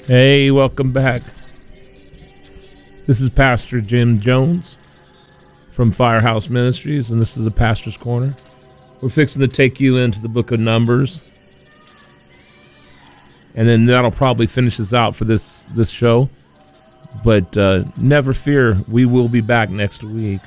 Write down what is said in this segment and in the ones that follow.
Hey, welcome back. This is Pastor Jim Jones from Firehouse Ministries, and this is the Pastor's Corner. We're fixing to take you into the book of Numbers, and then that'll probably finish us out for this show. But never fear, we will be back next week.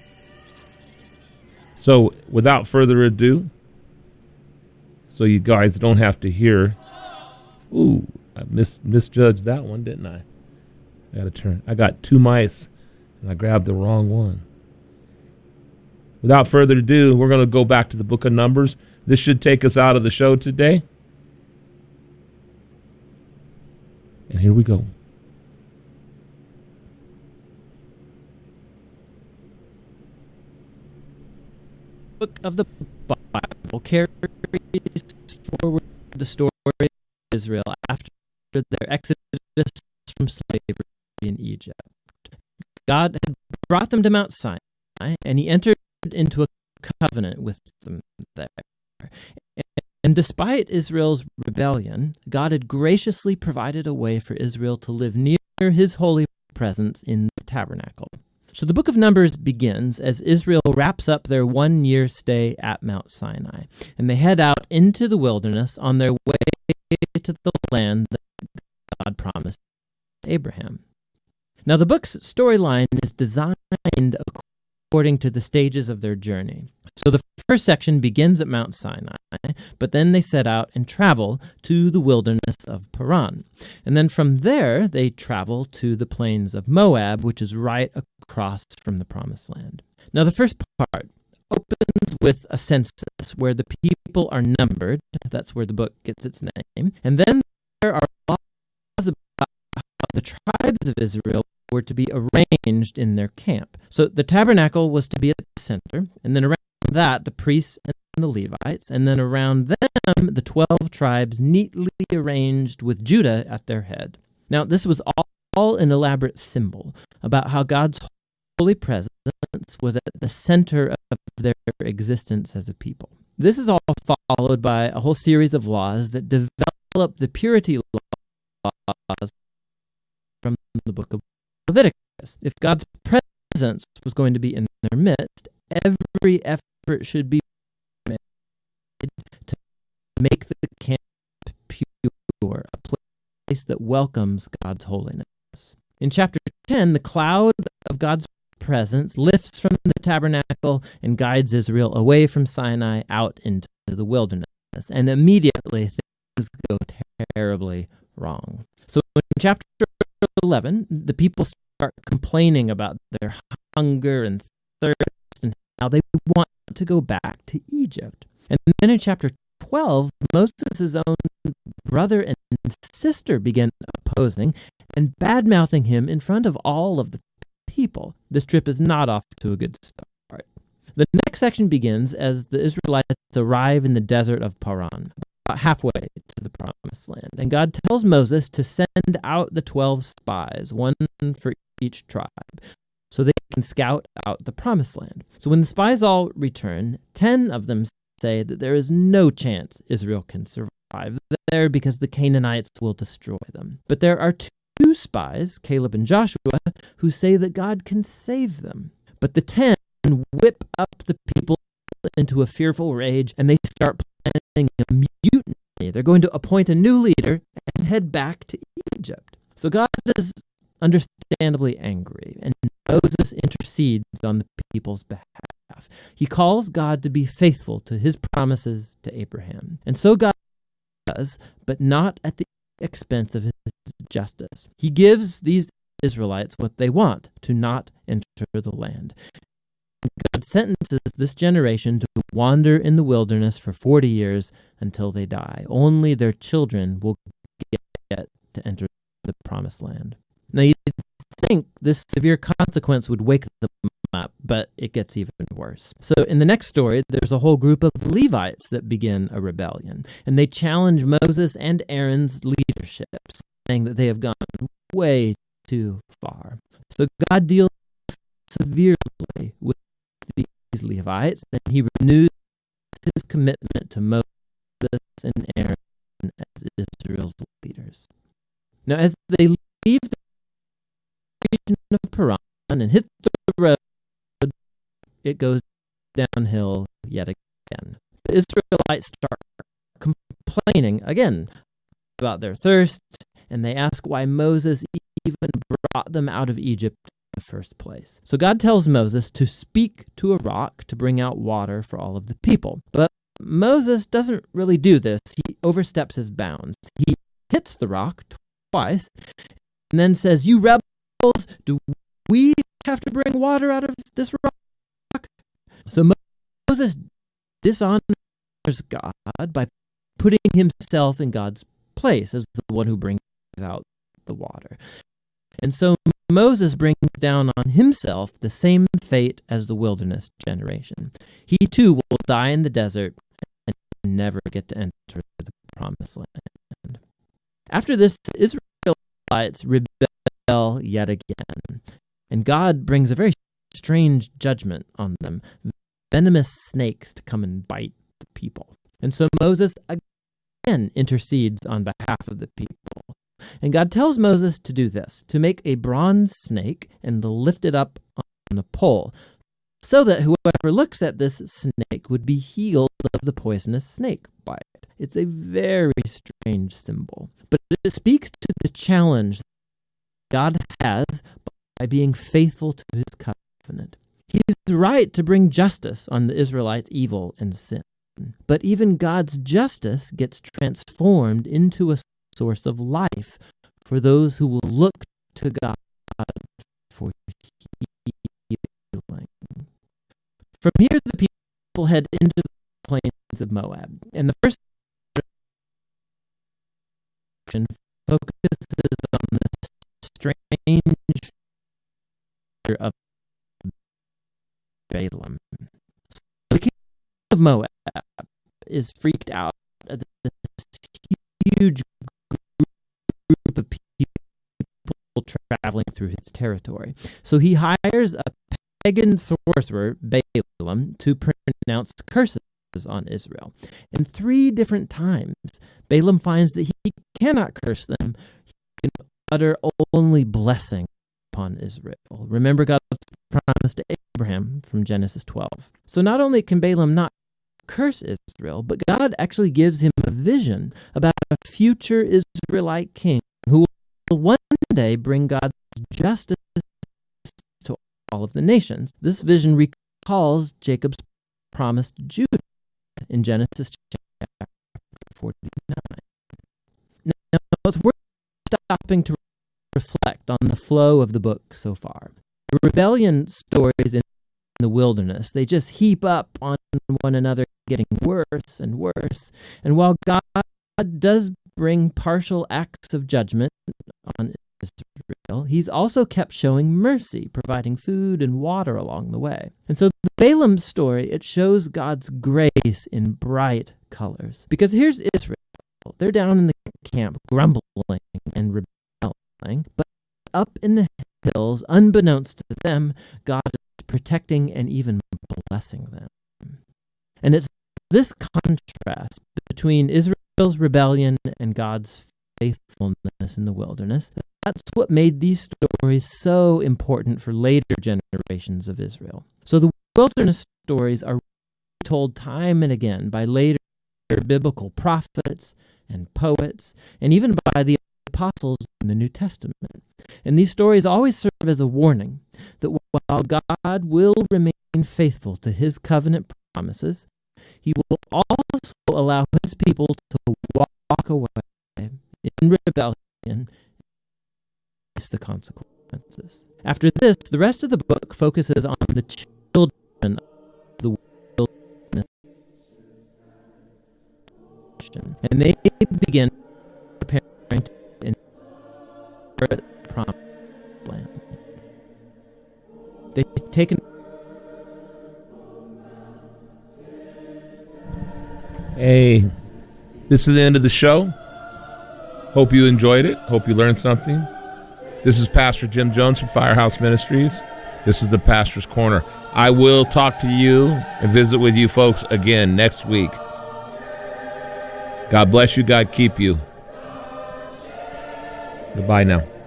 So, without further ado, so you guys don't have to hear, ooh, I misjudged that one, didn't I? I got two mice, and I grabbed the wrong one. Without further ado, we're going to go back to the book of Numbers. This should take us out of the show today. And here we go. Book of the Bible carries forward the story of Israel after their exodus from slavery in Egypt. God had brought them to Mount Sinai, and he entered into a covenant with them there. And despite Israel's rebellion, God had graciously provided a way for Israel to live near his holy presence in the tabernacle. So the book of Numbers begins as Israel wraps up their 1-year stay at Mount Sinai, and they head out into the wilderness on their way to the land that God promised Abraham. Now the book's storyline is designed according to the stages of their journey. So the first section begins at Mount Sinai, but then they set out and travel to the wilderness of Paran. And then from there, they travel to the plains of Moab, which is right across from the Promised Land. Now the first part opens with a census where the people are numbered. That's where the book gets its name. And then there are laws about how the tribes of Israel were to be arranged in their camp. So the tabernacle was to be at the center, and then around that, the priests and the Levites, and then around them, the 12 tribes neatly arranged with Judah at their head. Now, this was all an elaborate symbol about how God's holy presence was at the center of their existence as a people. This is all followed by a whole series of laws that develop the purity laws from the book of Leviticus. If God's presence was going to be in their midst, every effort should be made to make the camp pure, a place that welcomes God's holiness. In chapter 10, the cloud of God's presence lifts from the tabernacle and guides Israel away from Sinai out into the wilderness. And immediately things go terribly wrong. So in chapter 11, the people start complaining about their hunger and thirst and how they want to go back to Egypt. And then in chapter 12, Moses' own brother and sister begin opposing and bad-mouthing him in front of all of the people. This trip is not off to a good start. The next section begins as the Israelites arrive in the desert of Paran, about halfway to the Promised Land. And God tells Moses to send out the 12 spies, one for each tribe, so they can scout out the Promised Land. So when the spies all return, 10 of them say that there is no chance Israel can survive there because the Canaanites will destroy them. But there are two spies, Caleb and Joshua, who say that God can save them. But the 10 whip up the people into a fearful rage, and they start planning a mutiny. They're going to appoint a new leader and head back to Egypt. So God is understandably angry, and Moses intercedes on the people's behalf. He calls God to be faithful to his promises to Abraham. And so God does, but not at the expense of his justice. He gives these Israelites what they want, to not enter the land. God sentences this generation to wander in the wilderness for 40 years until they die. Only their children will get to enter the Promised Land. Now, you'd think this severe consequence would wake them up, but it gets even worse. So in the next story, there's a whole group of Levites that begin a rebellion, and they challenge Moses and Aaron's leadership, saying that they have gone way too far. So God deals severely with these Levites, and he renews his commitment to Moses and Aaron as Israel's leaders. Now, as they leave the region of Paran and hit the road, it goes downhill yet again. The Israelites start complaining again about their thirst, and they ask why Moses even brought them out of Egypt in the first place. So God tells Moses to speak to a rock to bring out water for all of the people. But Moses doesn't really do this. He oversteps his bounds. He hits the rock twice and then says, "You rebels, do we have to bring water out of this rock?" So Moses dishonors God by putting himself in God's place as the one who brings out the water. And so Moses brings down on himself the same fate as the wilderness generation. He too will die in the desert and never get to enter the promised land. After this, the Israelites rebel yet again, and God brings a very strange judgment on them. Venomous snakes to come and bite the people. And so Moses again intercedes on behalf of the people. And God tells Moses to do this, to make a bronze snake and to lift it up on a pole, so that whoever looks at this snake would be healed of the poisonous snake bite. It's a very strange symbol, but it speaks to the challenge God has by being faithful to his covenant. He is right to bring justice on the Israelites' evil and sin. But even God's justice gets transformed into a source of life for those who will look to God for healing. From here, the people head into the plains of Moab. And the first focuses on the strange figure of Balaam. So the king of Moab is freaked out at this huge group of people traveling through his territory. So he hires a pagan sorcerer, Balaam, to pronounce curses on Israel. And 3 different times, Balaam finds that he cannot curse them. He can utter only blessing upon Israel. Remember God's promise to Abraham from Genesis 12. So not only can Balaam not curse Israel, but God actually gives him a vision about a future Israelite king who will one day bring God's justice to all of the nations. This vision recalls Jacob's promise to Judah in Genesis chapter 49. Now, it's worth stopping to reflect on the flow of the book so far. The rebellion stories in the wilderness, they just heap up on one another, getting worse and worse. And while God does bring partial acts of judgment on Israel, he's also kept showing mercy, providing food and water along the way. And so the Balaam story, it shows God's grace in bright colors. Because here's Israel. They're down in the camp grumbling and rebelling, but up in the hills, unbeknownst to them, God is protecting and even blessing them. And it's this contrast between Israel's rebellion and God's faithfulness in the wilderness, that's what made these stories so important for later generations of Israel. So the wilderness stories are told time and again by later biblical prophets and poets, and even by the apostles in the New Testament. And these stories always serve as a warning that while God will remain faithful to his covenant promises, he will also allow his people to walk away in rebellion and face the consequences. After this, the rest of the book focuses on the children of the wilderness, and they begin preparing to inherit the promised land. They've taken. Hey, this is the end of the show. Hope you enjoyed it. Hope you learned something. This is Pastor Jim Jones from Firehouse Ministries. This is the Pastor's Corner. I will talk to you and visit with you folks again next week. God bless you. God keep you. Goodbye now.